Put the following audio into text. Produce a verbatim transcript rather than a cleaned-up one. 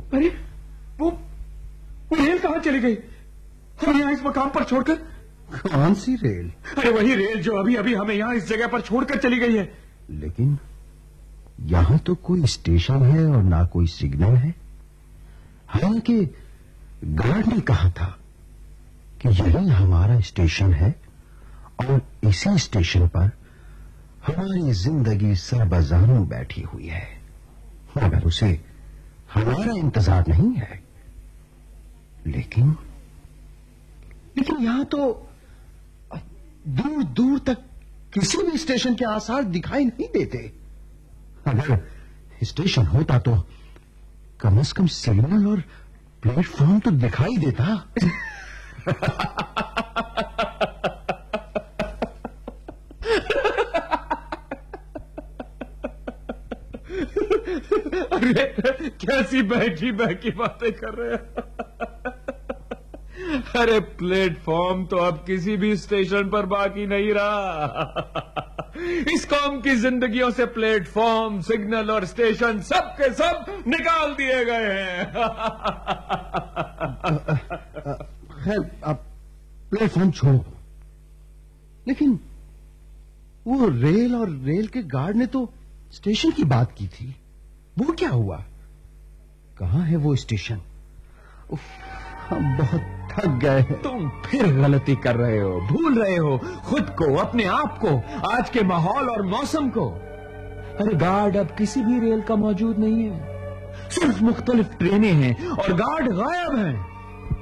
ارے وہ وہ ریل کہاں چلی گئی ہمیں یہاں اس مقام پر چھوڑ کر؟ کون سی ریل؟ ارے وہی ریل جو ابھی ابھی ہمیں یہاں اس جگہ پر چھوڑ کر چلی گئی ہے. لیکن یہاں تو کوئی اسٹیشن ہے اور نہ کوئی سگنل ہے. حالانکہ گارڈ نے کہا تھا کہ یہی ہمارا اسٹیشن ہے اور اسی اسٹیشن پر ہماری زندگی سربزانوں بیٹھی ہوئی ہے، مگر اسے ہمارا انتظار نہیں ہے. لیکن لیکن یہاں تو دور دور تک کسی بھی اسٹیشن کے آثار دکھائی نہیں دیتے. اگر اسٹیشن ہوتا تو کم از کم سگنل اور پلیٹ فارم تو دکھائی دیتا. ارے کیسی بہکی بہکی باتیں کر رہے ہیں. ارے پلیٹ فارم تو اب کسی بھی اسٹیشن پر باقی نہیں رہا. اس قوم کی زندگیوں سے پلیٹ فارم، سگنل اور اسٹیشن سب کے سب نکال دیے گئے ہیں. خیر اب پلیٹ فارم چھوڑو، لیکن وہ ریل اور ریل کے گارڈ نے تو اسٹیشن کی بات کی تھی، وہ کیا ہوا؟ کہاں ہے وہ اسٹیشن؟ اف، ہم بہت تھک گئے ہیں. تم پھر غلطی کر رہے ہو، بھول رہے ہو خود کو، اپنے آپ کو، آج کے ماحول اور موسم کو. ارے گارڈ اب کسی بھی ریل کا موجود نہیں ہے، صرف مختلف ٹرینیں ہیں اور گارڈ غائب ہیں.